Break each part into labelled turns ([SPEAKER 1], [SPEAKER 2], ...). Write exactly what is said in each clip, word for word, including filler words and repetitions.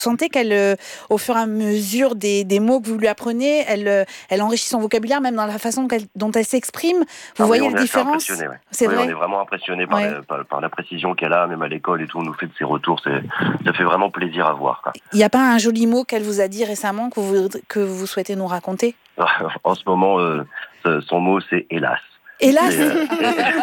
[SPEAKER 1] sentez qu'elle, euh, au fur et à mesure des, des mots que vous lui apprenez, elle, euh, elle enrichit son vocabulaire, même dans la façon qu'elle, dont elle s'exprime. Vous
[SPEAKER 2] ah
[SPEAKER 1] voyez
[SPEAKER 2] oui,
[SPEAKER 1] la différence?
[SPEAKER 2] Ouais.
[SPEAKER 1] C'est
[SPEAKER 2] oui,
[SPEAKER 1] vrai.
[SPEAKER 2] on est vraiment impressionné par,
[SPEAKER 1] ouais.
[SPEAKER 2] la, par, par la précision qu'elle a, même à l'école et tout. On nous fait de ses retours, c'est, ça fait vraiment plaisir à voir.
[SPEAKER 1] Il n'y a pas un joli mot qu'elle vous a dit récemment que vous, que vous souhaitez nous raconter?
[SPEAKER 2] En ce moment, euh, son mot, c'est hélas.
[SPEAKER 1] Hélas.
[SPEAKER 2] C'est, euh,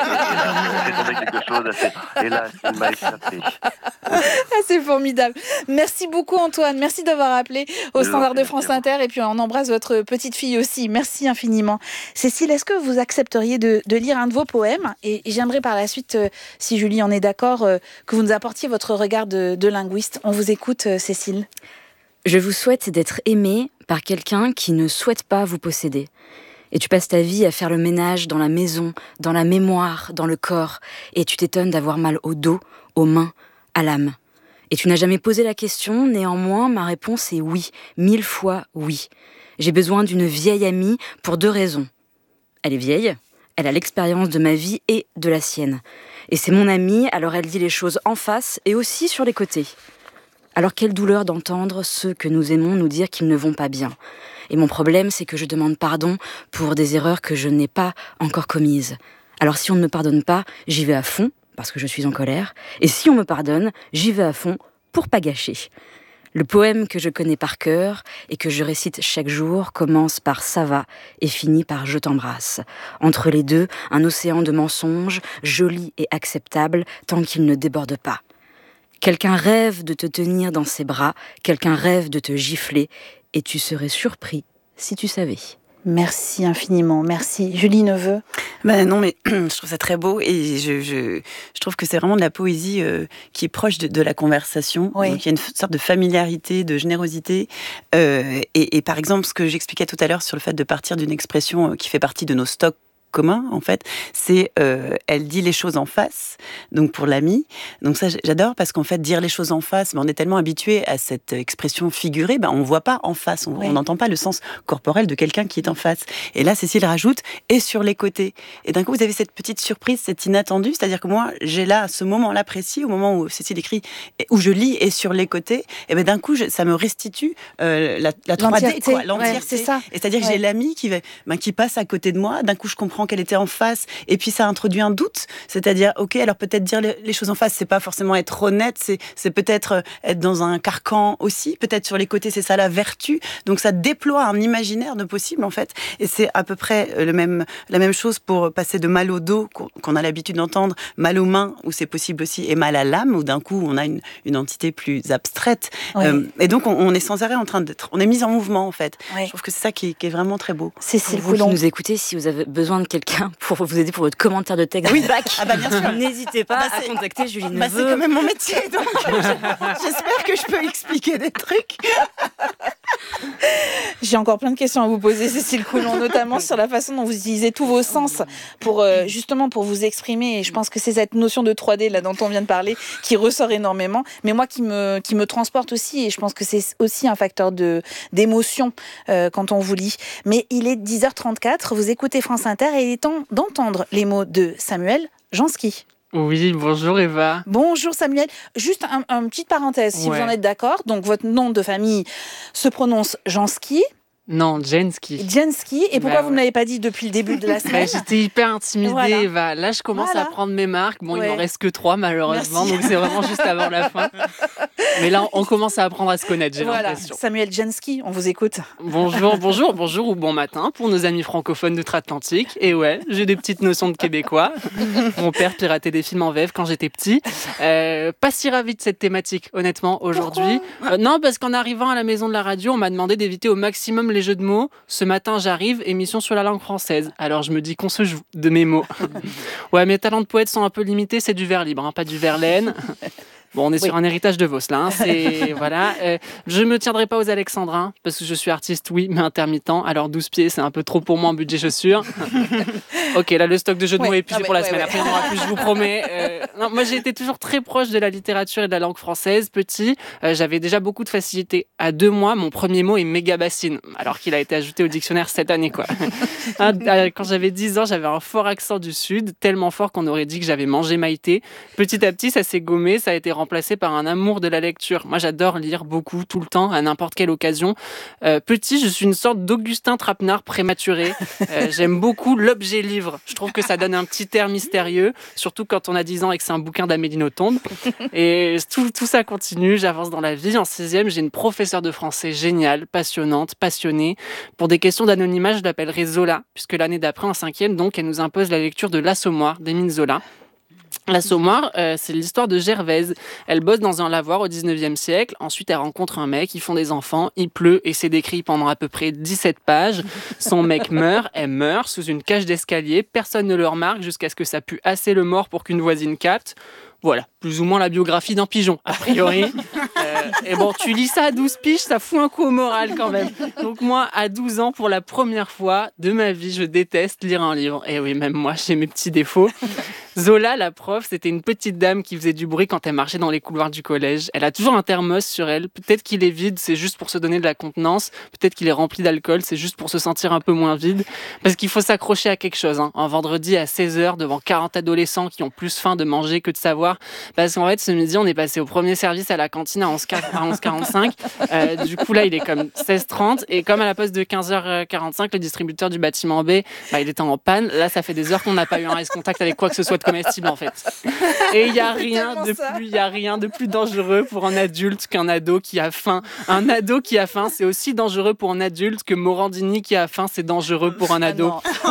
[SPEAKER 2] c'est tombé quelque chose, c'est, hélas, il m'a échappé.
[SPEAKER 1] Ah, c'est formidable. Merci beaucoup Antoine, merci d'avoir appelé au standard de France Inter et puis on embrasse votre petite fille aussi. Merci infiniment. Cécile, est-ce que vous accepteriez de, de lire un de vos poèmes? Et, et j'aimerais par la suite, euh, si Julie en est d'accord, euh, que vous nous apportiez votre regard de, de linguiste. On vous écoute, euh, Cécile.
[SPEAKER 3] Je vous souhaite d'être aimé par quelqu'un qui ne souhaite pas vous posséder. Et tu passes ta vie à faire le ménage dans la maison, dans la mémoire, dans le corps. Et tu t'étonnes d'avoir mal au dos, aux mains, à l'âme. Et tu n'as jamais posé la question, néanmoins, ma réponse est oui, mille fois oui. J'ai besoin d'une vieille amie pour deux raisons. Elle est vieille, elle a l'expérience de ma vie et de la sienne. Et c'est mon amie, alors elle dit les choses en face et aussi sur les côtés. Alors quelle douleur d'entendre ceux que nous aimons nous dire qu'ils ne vont pas bien. Et mon problème, c'est que je demande pardon pour des erreurs que je n'ai pas encore commises. Alors si on ne me pardonne pas, j'y vais à fond, parce que je suis en colère. Et si on me pardonne, j'y vais à fond pour pas gâcher. Le poème que je connais par cœur et que je récite chaque jour commence par « ça va » et finit par « je t'embrasse ». Entre les deux, un océan de mensonges, joli et acceptable, tant qu'il ne déborde pas. Quelqu'un rêve de te tenir dans ses bras, quelqu'un rêve de te gifler, et tu serais surpris si tu savais.
[SPEAKER 1] Merci infiniment, merci. Julie Neveu.
[SPEAKER 4] Ben non, mais je trouve ça très beau et je, je, je trouve que c'est vraiment de la poésie euh, qui est proche de, de la conversation.
[SPEAKER 1] Oui.
[SPEAKER 4] Donc il y a une sorte de familiarité, de générosité. Euh, et, et par exemple, ce que j'expliquais tout à l'heure sur le fait de partir d'une expression qui fait partie de nos stocks commun, en fait, c'est euh, elle dit les choses en face, donc pour l'ami. Donc ça, j'adore, parce qu'en fait, dire les choses en face, ben, on est tellement habitué à cette expression figurée, ben, on ne voit pas en face, on n'entend oui. pas le sens corporel de quelqu'un qui est en face. Et là, Cécile rajoute « et sur les côtés ». Et d'un coup, vous avez cette petite surprise, cette inattendue, c'est-à-dire que moi, j'ai là, ce moment-là précis, au moment où Cécile écrit, où je lis « et sur les côtés », et ben d'un coup, je, ça me restitue euh, la, la trois D, quoi, l'entièreté.
[SPEAKER 1] Ouais, c'est ça.
[SPEAKER 4] Et c'est-à-dire ouais. que j'ai l'ami qui, va, ben, qui passe à côté de moi, d'un coup, je comprends qu'elle était en face, et puis ça introduit un doute, c'est-à-dire, ok, alors peut-être dire les, les choses en face, c'est pas forcément être honnête, c'est, c'est peut-être être dans un carcan aussi, peut-être sur les côtés, c'est ça la vertu, donc ça déploie un imaginaire de possible, en fait, et c'est à peu près le même, la même chose pour passer de mal au dos, qu'on a l'habitude d'entendre, mal aux mains, où c'est possible aussi, et mal à l'âme, où d'un coup, on a une, une entité plus abstraite, oui. euh, et donc on, on est sans arrêt en train d'être, on est mis en mouvement, en fait. Oui. Je trouve que c'est ça qui, qui est vraiment très beau.
[SPEAKER 3] Cécile, vous qui nous écoutez, si vous avez besoin de quelqu'un pour vous aider pour votre commentaire de texte
[SPEAKER 4] oui.
[SPEAKER 3] bac,
[SPEAKER 4] ah bah bien sûr.
[SPEAKER 3] n'hésitez pas
[SPEAKER 4] ah bah
[SPEAKER 3] à contacter Julie Neveu.
[SPEAKER 4] Bah c'est quand même mon métier, donc j'espère que je peux expliquer des trucs.
[SPEAKER 1] J'ai encore plein de questions à vous poser, Cécile Coulon, notamment sur la façon dont vous utilisez tous vos sens pour euh, justement pour vous exprimer. Et je pense que c'est cette notion de trois D là dont on vient de parler qui ressort énormément, mais moi qui me qui me transporte aussi. Et je pense que c'est aussi un facteur de d'émotion euh, quand on vous lit. Mais il est dix heures trente-quatre, vous écoutez France Inter et il est temps d'entendre les mots de Samuel Jansky.
[SPEAKER 5] Oui, bonjour Eva.
[SPEAKER 1] Bonjour Samuel. Juste un, un petite parenthèse, si ouais. vous en êtes d'accord. Donc votre nom de famille se prononce Jansky.
[SPEAKER 5] Non, Jansky.
[SPEAKER 1] Jansky. Et pourquoi bah, vous ne ouais. me l'avez pas dit depuis le début de la semaine?
[SPEAKER 5] bah, J'étais hyper intimidée, voilà. Eva. Là, je commence voilà. à prendre mes marques. Bon, ouais. il m'en reste que trois, malheureusement. Merci. Donc, c'est vraiment juste avant la fin. Mais là, on commence à apprendre à se connaître, j'ai
[SPEAKER 1] voilà.
[SPEAKER 5] l'impression.
[SPEAKER 1] Samuel Jansky, on vous écoute.
[SPEAKER 5] Bonjour, bonjour, bonjour ou bon matin pour nos amis francophones d'outre-Atlantique. Et ouais, j'ai des petites notions de québécois. Mon père piratait des films en V F quand j'étais petit. Euh, pas si ravi de cette thématique, honnêtement, aujourd'hui. Euh, non, parce qu'en arrivant à la maison de la radio, on m'a demandé d'éviter au maximum les jeux de mots. Ce matin, j'arrive, émission sur la langue française. Alors, je me dis qu'on se joue de mes mots. Ouais, mes talents de poète sont un peu limités, c'est du vers libre, hein, pas du Verlaine. Bon, on est oui. sur un héritage de Vos, là. Hein, c'est, voilà. Euh, je ne me tiendrai pas aux alexandrins, parce que je suis artiste, oui, mais intermittent. Alors, douze pieds, c'est un peu trop pour moi en budget chaussures. Ok, là, le stock de jeux de mots est épuisé pour la ouais, semaine. Ouais. Après, il n'y en aura plus, je vous promets. Euh, non, moi, j'ai été toujours très proche de la littérature et de la langue française. Petit, euh, j'avais déjà beaucoup de facilité. À deux mois, mon premier mot est méga bassine, alors qu'il a été ajouté au dictionnaire cette année, quoi. Quand j'avais dix ans, j'avais un fort accent du Sud, tellement fort qu'on aurait dit que j'avais mangé Maïté. Petit à petit, ça s'est gommé, ça a été remplacé par un amour de la lecture. Moi, j'adore lire beaucoup, tout le temps, à n'importe quelle occasion. Euh, petit, je suis une sorte d'Augustin Trapenard prématuré. Euh, j'aime beaucoup l'objet livre. Je trouve que ça donne un petit air mystérieux, surtout quand on a dix ans et que c'est un bouquin d'Amélie Nothomb. Et tout, tout ça continue, j'avance dans la vie. En sixième, j'ai une professeure de français géniale, passionnante, passionnée. Pour des questions d'anonymat, je l'appellerai Zola, puisque l'année d'après, en cinquième, donc, elle nous impose la lecture de L'Assommoir d'Émile Zola. L'Assommoir, euh, c'est l'histoire de Gervaise. Elle bosse dans un lavoir au dix-neuvième siècle. Ensuite, elle rencontre un mec, ils font des enfants, il pleut et c'est décrit pendant à peu près dix-sept pages. Son mec meurt, elle meurt sous une cage d'escalier. Personne ne le remarque jusqu'à ce que ça pue assez le mort pour qu'une voisine capte. Voilà, plus ou moins la biographie d'un pigeon, a priori. Euh, et bon, tu lis ça à douze piges, ça fout un coup au moral quand même. Donc moi, à douze ans, pour la première fois de ma vie, je déteste lire un livre. Et oui, même moi, j'ai mes petits défauts. Zola, la prof, c'était une petite dame qui faisait du bruit quand elle marchait dans les couloirs du collège. Elle a toujours un thermos sur elle. Peut-être qu'il est vide, c'est juste pour se donner de la contenance. Peut-être qu'il est rempli d'alcool, c'est juste pour se sentir un peu moins vide. Parce qu'il faut s'accrocher à quelque chose. Hein. Un vendredi à seize heures, devant quarante adolescents qui ont plus faim de manger que de savoir. Parce qu'en fait, ce midi, on est passé au premier service à la cantine à onze heures quarante-cinq. Euh, du coup, là, il est comme seize heures trente. Et comme à la poste de quinze heures quarante-cinq, le distributeur du bâtiment B, bah, il était en panne. Là, ça fait des heures qu'on n'a pas eu un contact avec quoi que ce soit de comestible, en fait. Et il n'y a rien de plus, il y a rien de plus dangereux pour un adulte qu'un ado qui a faim. Un ado qui a faim, c'est aussi dangereux pour un adulte que Morandini qui a faim, c'est dangereux pour un ado.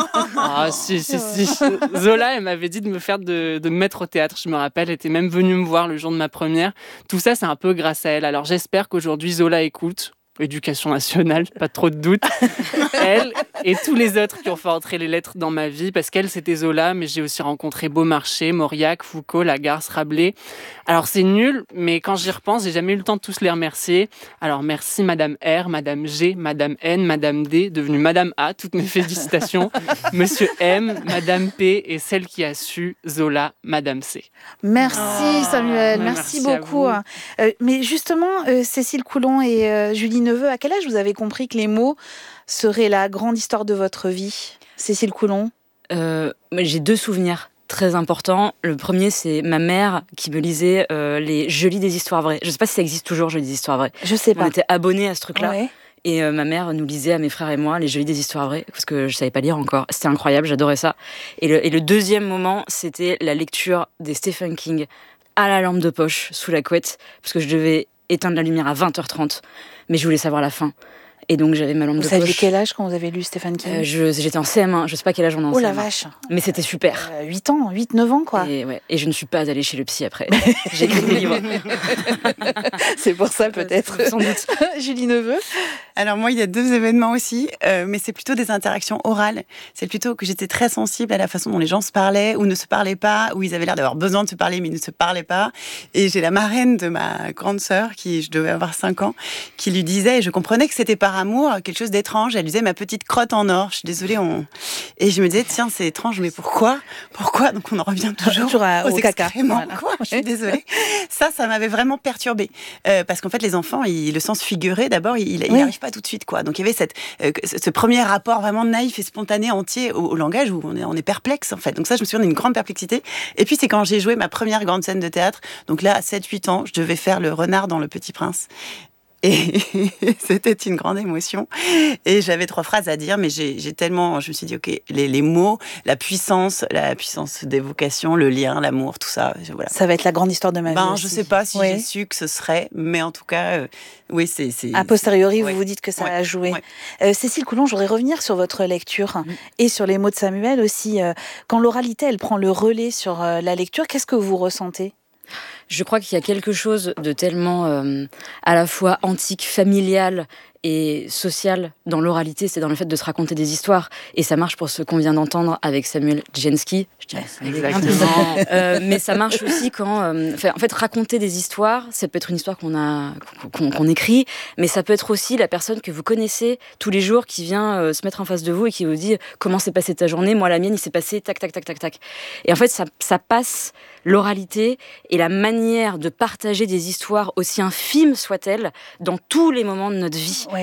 [SPEAKER 5] Ah, si, si, si. Zola, elle m'avait dit de me faire de, de me mettre au théâtre, je me rappelle. Elle était même venue me voir le jour de ma première. Tout ça, c'est un peu grâce à elle. Alors, j'espère qu'aujourd'hui, Zola écoute. Éducation nationale, pas trop de doute. Elle et tous les autres qui ont fait entrer les lettres dans ma vie, parce qu'elle, c'était Zola, mais j'ai aussi rencontré Beaumarchais, Mauriac, Foucault, Lagarce, Rabelais. Alors, c'est nul, mais quand j'y repense, j'ai jamais eu le temps de tous les remercier. Alors, merci Madame R, Madame G, Madame N, Madame D, devenue Madame A, toutes mes félicitations. Monsieur M, Madame P et celle qui a su, Zola, Madame C.
[SPEAKER 1] Merci
[SPEAKER 5] Oh,
[SPEAKER 1] Samuel,
[SPEAKER 5] ouais,
[SPEAKER 1] merci,
[SPEAKER 5] merci
[SPEAKER 1] beaucoup. Euh, mais justement, euh, Cécile Coulon et euh, Julie Neveu, à quel âge vous avez compris que les mots seraient la grande histoire de votre vie? Cécile Coulon?
[SPEAKER 3] euh, J'ai deux souvenirs très importants. Le premier, c'est ma mère qui me lisait euh, les Je lis des histoires vraies. Je sais pas si ça existe toujours, Je lis des histoires vraies.
[SPEAKER 1] Je sais pas.
[SPEAKER 3] On était abonnés à ce truc-là.
[SPEAKER 1] Ouais.
[SPEAKER 3] Et euh, ma mère nous lisait à mes frères et moi les Je lis des histoires vraies, parce que je savais pas lire encore. C'était incroyable, j'adorais ça. Et le, et le deuxième moment, c'était la lecture des Stephen King à la lampe de poche, sous la couette, parce que je devais éteindre la lumière à vingt heures trente, mais je voulais savoir la fin. Et donc j'avais ma lampe
[SPEAKER 1] Vous
[SPEAKER 3] de
[SPEAKER 1] saviez
[SPEAKER 3] poche.
[SPEAKER 1] quel âge quand vous avez lu Stephen King?
[SPEAKER 3] euh, je, J'étais en C M un, je sais pas quel âge on est en
[SPEAKER 1] Oh la
[SPEAKER 3] C M un.
[SPEAKER 1] vache.
[SPEAKER 3] Mais c'était super.
[SPEAKER 1] Euh, huit ans, huit neuf ans quoi.
[SPEAKER 3] Et, ouais. Et je ne suis pas allée chez le psy après. J'ai écrit des livres.
[SPEAKER 1] C'est pour ça peut-être.
[SPEAKER 3] Sans doute.
[SPEAKER 1] Julie Neveu?
[SPEAKER 4] Alors moi, il y a deux événements aussi, euh, mais c'est plutôt des interactions orales. C'est plutôt que j'étais très sensible à la façon dont les gens se parlaient ou ne se parlaient pas, ou ils avaient l'air d'avoir besoin de se parler, mais ils ne se parlaient pas. Et j'ai la marraine de ma grande sœur, qui je devais avoir cinq ans, qui lui disait, et je comprenais que c'était par amour, quelque chose d'étrange. Elle disait ma petite crotte en or. Je suis désolée. On... Et je me disais, tiens, c'est étrange, mais pourquoi Pourquoi Donc on en revient toujours,
[SPEAKER 1] toujours à,
[SPEAKER 4] aux
[SPEAKER 1] au caca.
[SPEAKER 4] excréments,
[SPEAKER 1] Voilà.
[SPEAKER 4] quoi. Je suis désolée. Ça, ça m'avait vraiment perturbée. Euh, parce qu'en fait, les enfants, ils, le sens figuré, d'abord, il
[SPEAKER 1] Oui.
[SPEAKER 4] n'arrive pas tout de suite, quoi. Donc il y avait cette, euh, ce premier rapport vraiment naïf et spontané, entier au, au langage où on est, on est perplexe, en fait. Donc ça, je me souviens d'une grande perplexité. Et puis, c'est quand j'ai joué ma première grande scène de théâtre. Donc là, à sept huit ans, je devais faire le renard dans Le Petit Prince. Et c'était une grande émotion. Et j'avais trois phrases à dire, mais j'ai, j'ai tellement... Je me suis dit, OK, les, les mots, la puissance, la puissance d'évocation, le lien, l'amour, tout ça, voilà.
[SPEAKER 1] Ça va être la grande histoire de ma
[SPEAKER 4] Ben,
[SPEAKER 1] vie.
[SPEAKER 4] je
[SPEAKER 1] aussi.
[SPEAKER 4] sais pas si
[SPEAKER 1] Oui.
[SPEAKER 4] j'ai su que ce serait, mais en tout cas, euh, oui, c'est... c'est
[SPEAKER 1] A posteriori,
[SPEAKER 4] ouais.
[SPEAKER 1] vous vous dites que ça
[SPEAKER 4] Ouais.
[SPEAKER 1] a joué.
[SPEAKER 4] Ouais.
[SPEAKER 1] Euh, Cécile Coulon, je voudrais revenir sur votre lecture
[SPEAKER 3] Mm.
[SPEAKER 1] et sur les mots de Samuel aussi. Euh, quand l'oralité, elle prend le relais sur euh, la lecture, qu'est-ce que vous ressentez?
[SPEAKER 3] Je crois qu'il y a quelque chose de tellement euh, à la fois antique, familial et social dans l'oralité, c'est dans le fait de se raconter des histoires. Et ça marche pour ce qu'on vient d'entendre avec Samuel Djensky. Je dirais ça.
[SPEAKER 5] Exactement.
[SPEAKER 3] Euh, mais ça marche aussi quand... euh, en fait, raconter des histoires, ça peut être une histoire qu'on a, qu'on, qu'on écrit, mais ça peut être aussi la personne que vous connaissez tous les jours qui vient euh, se mettre en face de vous et qui vous dit « Comment s'est passée ta journée ? Moi, la mienne, il s'est passé tac, tac, tac, tac, tac. » Et en fait, ça, ça passe l'oralité et la manière de partager des histoires, aussi infimes soient-elles, dans tous les moments de notre vie.
[SPEAKER 1] Ouais.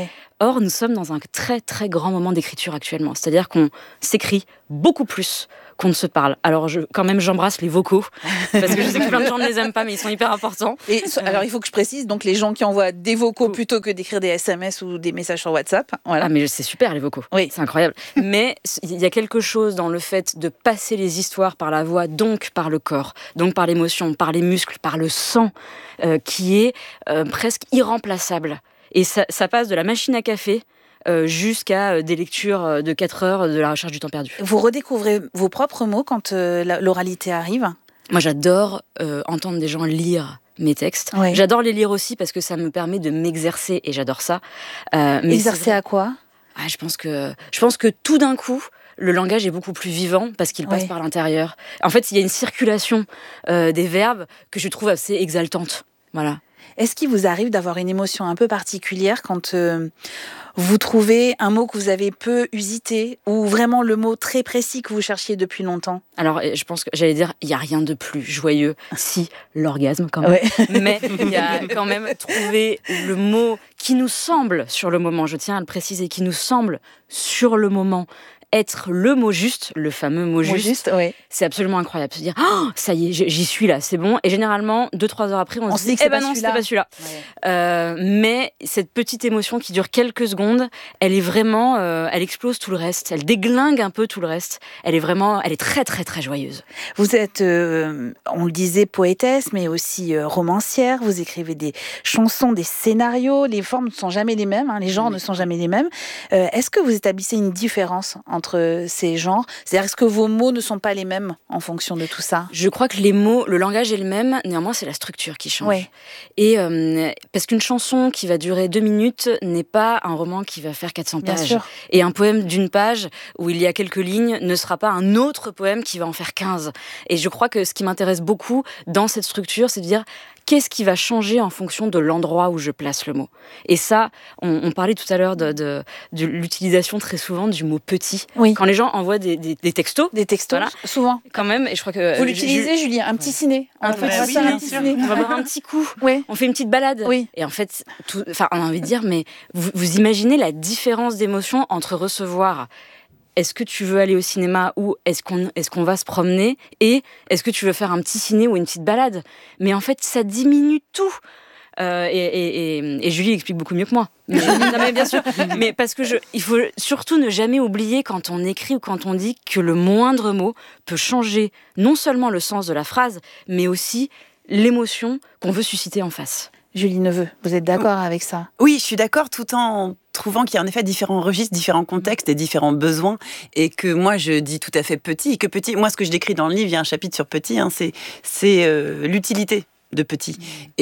[SPEAKER 3] Or, nous sommes dans un très très grand moment d'écriture actuellement. C'est-à-dire qu'on s'écrit beaucoup plus qu'on ne se parle. Alors, je, quand même, j'embrasse les vocaux, parce que je sais que plein de gens ne les aiment pas, mais ils sont hyper importants.
[SPEAKER 1] Et so- alors, il faut que je précise, donc les gens qui envoient des vocaux plutôt que d'écrire des S M S ou des messages sur WhatsApp. Voilà.
[SPEAKER 3] Ah, mais c'est super, les vocaux.
[SPEAKER 1] Oui.
[SPEAKER 3] C'est incroyable. Mais il y a quelque chose dans le fait de passer les histoires par la voix, donc par le corps, donc par l'émotion, par les muscles, par le sang, euh, qui est euh, presque irremplaçable. Et ça, ça passe de la machine à café Euh, jusqu'à euh, des lectures euh, de quatre heures de la recherche du temps perdu.
[SPEAKER 1] Vous redécouvrez vos propres mots quand euh, la- l'oralité arrive.
[SPEAKER 3] Moi, j'adore euh, entendre des gens lire mes textes.
[SPEAKER 1] Oui.
[SPEAKER 3] J'adore les lire aussi parce que ça me permet de m'exercer et j'adore ça. Euh, mais
[SPEAKER 1] Exercer à quoi?
[SPEAKER 3] ah, je pense que je pense que tout d'un coup, le langage est beaucoup plus vivant parce qu'il passe
[SPEAKER 1] Oui.
[SPEAKER 3] par l'intérieur. En fait, il y a une circulation euh, des verbes que je trouve assez exaltante. Voilà.
[SPEAKER 1] Est-ce qu'il vous arrive d'avoir une émotion un peu particulière quand euh, vous trouvez un mot que vous avez peu usité ou vraiment le mot très précis que vous cherchiez depuis longtemps?
[SPEAKER 3] Alors, je pense que j'allais dire, il y a rien de plus joyeux, si l'orgasme quand même.
[SPEAKER 1] Ouais.
[SPEAKER 3] Mais il y a quand même trouver le mot qui nous semble sur le moment. Je tiens à le préciser, qui nous semble sur le moment être le mot juste, le fameux mot
[SPEAKER 1] Mot
[SPEAKER 3] juste.
[SPEAKER 1] juste, oui.
[SPEAKER 3] C'est absolument incroyable. Se dire, oh, ça y est, j'y suis là, c'est bon. Et généralement, deux, trois heures après, on,
[SPEAKER 1] On
[SPEAKER 3] se
[SPEAKER 1] se
[SPEAKER 3] dit,
[SPEAKER 1] dit que
[SPEAKER 3] eh
[SPEAKER 1] c'est
[SPEAKER 3] ben
[SPEAKER 1] pas
[SPEAKER 3] non, c'était
[SPEAKER 1] celui-là.
[SPEAKER 3] pas celui-là. Euh, mais cette petite émotion qui dure quelques secondes, elle est vraiment, euh, elle explose tout le reste. Elle déglingue un peu tout le reste. Elle est vraiment, elle est très, très, très joyeuse.
[SPEAKER 1] Vous êtes, euh, on le disait, poétesse, mais aussi euh, romancière. Vous écrivez des chansons, des scénarios. Les formes ne sont jamais les mêmes, hein, les genres
[SPEAKER 3] Oui.
[SPEAKER 1] ne sont jamais les mêmes. Euh, est-ce que vous établissez une différence entre ces genres? C'est-à-dire, est-ce que vos mots ne sont pas les mêmes en fonction de tout ça?
[SPEAKER 3] Je crois que les mots, le langage est le même, néanmoins c'est la structure qui change.
[SPEAKER 1] Ouais.
[SPEAKER 3] Et euh, parce qu'une chanson qui va durer deux minutes n'est pas un roman qui va faire quatre cents
[SPEAKER 1] Bien
[SPEAKER 3] pages.
[SPEAKER 1] sûr.
[SPEAKER 3] Et un poème d'une page où il y a quelques lignes ne sera pas un autre poème qui va en faire quinze. Et je crois que ce qui m'intéresse beaucoup dans cette structure, c'est de dire qu'est-ce qui va changer en fonction de l'endroit où je place le mot. Et ça, on, on parlait tout à l'heure de, de, de l'utilisation très souvent du mot petit.
[SPEAKER 1] Oui.
[SPEAKER 3] Quand les gens envoient des, des, des textos,
[SPEAKER 1] Des textos,
[SPEAKER 3] Voilà.
[SPEAKER 1] souvent.
[SPEAKER 3] quand même, et je crois que...
[SPEAKER 1] Vous
[SPEAKER 3] euh,
[SPEAKER 1] l'utilisez, Julie, un petit ciné.
[SPEAKER 3] Un
[SPEAKER 1] On
[SPEAKER 3] petit
[SPEAKER 1] va faire
[SPEAKER 4] ciné,
[SPEAKER 1] un
[SPEAKER 4] bien
[SPEAKER 1] petit
[SPEAKER 4] sûr.
[SPEAKER 1] ciné.
[SPEAKER 3] on va boire un petit coup.
[SPEAKER 1] Oui.
[SPEAKER 3] On fait une petite balade.
[SPEAKER 1] Oui.
[SPEAKER 3] Et en fait, tout, enfin, on a envie de dire, mais vous, vous imaginez la différence d'émotion entre recevoir est-ce que tu veux aller au cinéma ou est-ce qu'on, est-ce qu'on va se promener et est-ce que tu veux faire un petit ciné ou une petite balade? Mais en fait, ça diminue tout. Euh, et, et, et, et Julie explique beaucoup mieux que moi. Mais, non, mais bien sûr. Mais parce que je, il faut surtout ne jamais oublier quand on écrit ou quand on dit que le moindre mot peut changer non seulement le sens de la phrase, mais aussi l'émotion qu'on veut susciter en face.
[SPEAKER 1] Julie Neveu, vous êtes d'accord avec ça?
[SPEAKER 4] Oui, je suis d'accord, tout en trouvant qu'il y a en effet différents registres, différents contextes et différents besoins, et que moi je dis tout à fait petit, et que petit, moi ce que je décris dans le livre, il y a un chapitre sur petit, hein, c'est, c'est euh, l'utilité de petit.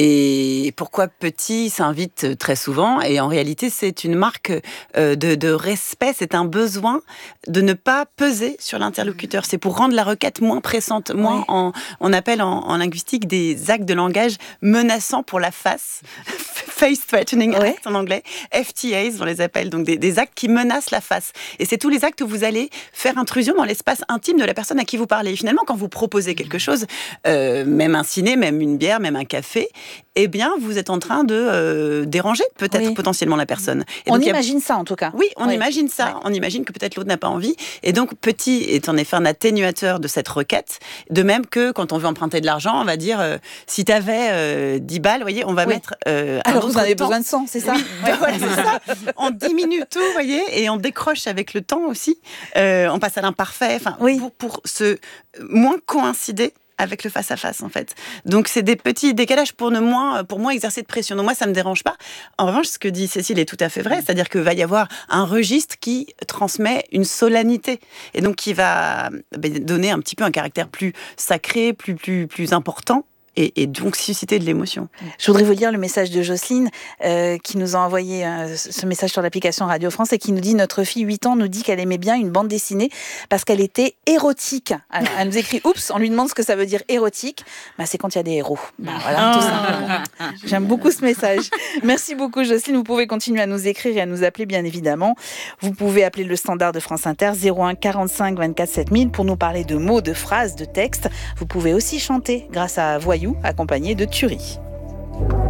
[SPEAKER 4] Et pourquoi petit s'invite très souvent, et en réalité c'est une marque euh, de, de respect, c'est un besoin de ne pas peser sur l'interlocuteur, c'est pour rendre la requête moins pressante, moins
[SPEAKER 1] Oui.
[SPEAKER 4] en, on appelle en, en linguistique des actes de langage menaçants pour la face, face threatening
[SPEAKER 1] Ouais.
[SPEAKER 4] acts en anglais, F T As on les appelle, donc des, des actes qui menacent la face. Et c'est tous les actes où vous allez faire intrusion dans l'espace intime de la personne à qui vous parlez. Et finalement, quand vous proposez quelque chose, euh, même un ciné, même une bière, même un café, eh bien, vous êtes en train de euh, déranger peut-être
[SPEAKER 1] Oui.
[SPEAKER 4] potentiellement la personne. Et
[SPEAKER 1] On
[SPEAKER 4] donc, il y a-
[SPEAKER 1] imagine ça en tout cas.
[SPEAKER 4] Oui, on
[SPEAKER 1] Oui.
[SPEAKER 4] imagine ça.
[SPEAKER 1] Ouais.
[SPEAKER 4] On imagine que peut-être l'autre n'a pas envie. Et donc, petit est en effet un atténuateur de cette requête. De même que quand on veut emprunter de l'argent, on va dire euh, si tu avais euh, dix balles, vous voyez, on va
[SPEAKER 1] Oui.
[SPEAKER 4] mettre euh, un
[SPEAKER 1] Alors vous
[SPEAKER 4] autre
[SPEAKER 1] en avez
[SPEAKER 4] temps.
[SPEAKER 1] besoin de cent, c'est ça?
[SPEAKER 4] Oui, voilà, c'est ça. On diminue tout, vous voyez, et on décroche avec le temps aussi. Euh, on passe à l'imparfait, enfin,
[SPEAKER 1] Oui.
[SPEAKER 4] pour, pour se moins coïncider avec le face-à-face, en fait. Donc, c'est des petits décalages pour, ne moins, pour moins exercer de pression. Donc, moi, ça ne me dérange pas. En revanche, ce que dit Cécile est tout à fait vrai, c'est-à-dire qu'il va y avoir un registre qui transmet une solennité et donc qui va ben, donner un petit peu un caractère plus sacré, plus, plus, plus important. Et, et donc susciter de l'émotion.
[SPEAKER 1] Je voudrais vous lire le message de Jocelyne euh, qui nous a envoyé euh, ce message sur l'application Radio France et qui nous dit « Notre fille, huit ans, nous dit qu'elle aimait bien une bande dessinée parce qu'elle était érotique. » Alors, elle nous écrit « Oups !» On lui demande ce que ça veut dire érotique. Bah, c'est quand il y a des héros. Bah, voilà, tout simplement. J'aime beaucoup ce message. Merci beaucoup Jocelyne. Vous pouvez continuer à nous écrire et à nous appeler bien évidemment. Vous pouvez appeler le standard de France Inter zéro un quarante-cinq vingt-quatre sept mille pour nous parler de mots, de phrases, de textes. Vous pouvez aussi chanter grâce à Voyou accompagné de Thury.